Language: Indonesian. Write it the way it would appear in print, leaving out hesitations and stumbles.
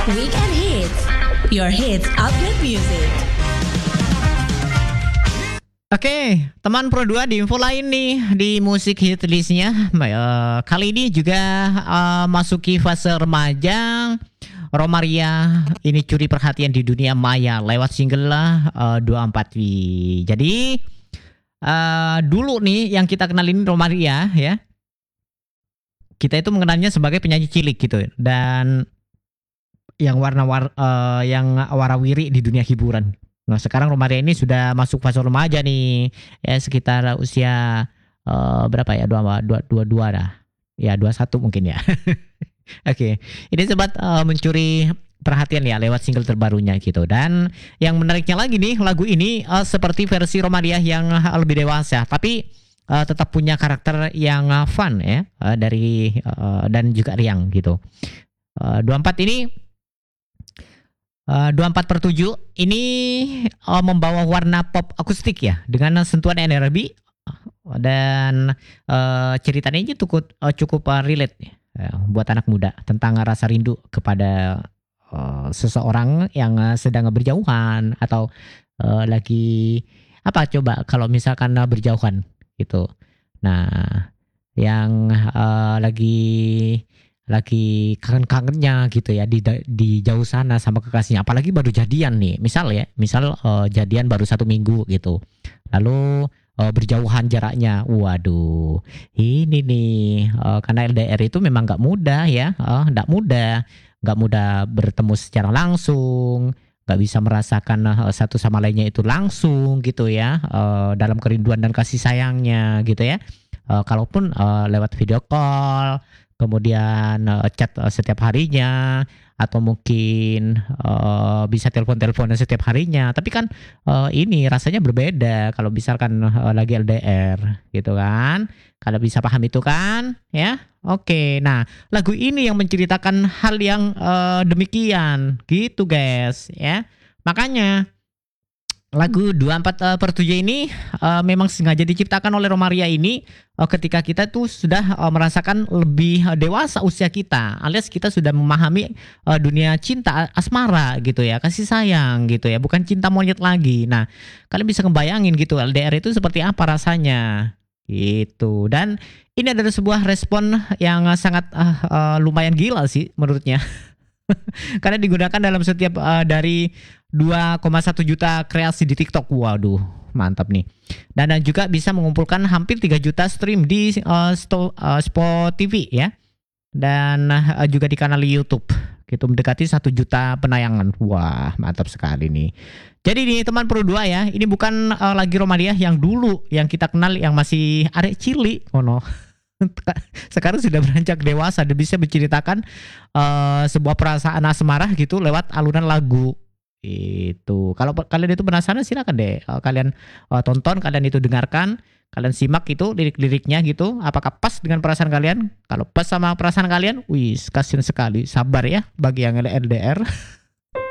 Weekend Hits, your hits update music. Oke, teman Pro 2 di info lain nih di musik hit listnya. Kali ini juga masuki fase remaja. Romaria ini curi perhatian di dunia maya lewat single 24W. Jadi dulu nih yang kita kenalin Romaria ya. Kita itu mengenalnya sebagai penyanyi cilik gitu dan yang warawiri di dunia hiburan. Nah sekarang Romaria ini sudah masuk fase remaja nih, ya sekitar usia berapa ya, 22 dah, ya 21 mungkin ya. Oke, ini sempat mencuri perhatian ya lewat single terbarunya gitu. Dan yang menariknya lagi nih, lagu ini seperti versi Romaria yang lebih dewasa, tapi tetap punya karakter yang fun ya, dan juga riang gitu. 24 ini 24/7 ini membawa warna pop akustik ya dengan sentuhan energi dan ceritanya ini cukup relate ya, buat anak muda tentang rasa rindu kepada seseorang yang sedang berjauhan atau lagi apa coba kalau misalkan berjauhan gitu. Nah, yang lagi kangen-kangennya gitu ya di jauh sana sama kekasihnya, apalagi baru jadian nih misal jadian baru 1 minggu gitu lalu berjauhan jaraknya. Waduh, ini nih karena LDR itu memang nggak mudah ya, nggak mudah bertemu secara langsung, nggak bisa merasakan satu sama lainnya itu langsung gitu ya, dalam kerinduan dan kasih sayangnya gitu ya. Kalaupun lewat video call, kemudian chat setiap harinya, atau mungkin bisa telepon-teleponan setiap harinya. Tapi kan ini rasanya berbeda kalau misalkan lagi LDR gitu kan. Kalau bisa paham itu kan ya. Oke, nah lagu ini yang menceritakan hal yang demikian gitu guys ya. Makanya lagu 24/7 ini memang sengaja diciptakan oleh Romaria ini ketika kita tuh sudah merasakan lebih dewasa usia kita, alias kita sudah memahami dunia cinta asmara gitu ya, kasih sayang gitu ya, bukan cinta monyet lagi. Nah, kalian bisa ngebayangin gitu LDR itu seperti apa rasanya gitu. Dan ini adalah sebuah respon yang sangat lumayan gila sih menurutnya. Karena digunakan dalam setiap dari 2,1 juta kreasi di TikTok. Waduh, mantap nih. Dan juga bisa mengumpulkan hampir 3 juta stream di Spotify ya. Dan juga di kanal YouTube. Gitu mendekati 1 juta penayangan. Wah, mantap sekali nih. Jadi nih teman Pro 2 ya, ini bukan lagi Romaria yang dulu yang kita kenal yang masih arek cilik. Oh no. Sekarang sudah beranjak dewasa dan bisa menceritakan sebuah perasaan asmara gitu lewat alunan lagu itu. Kalau kalian itu penasaran silakan deh kalian tonton, kalian itu dengarkan, kalian simak itu lirik-liriknya gitu, apakah pas dengan perasaan kalian. Kalau pas sama perasaan kalian, wih kasihan sekali, sabar ya bagi yang LDR.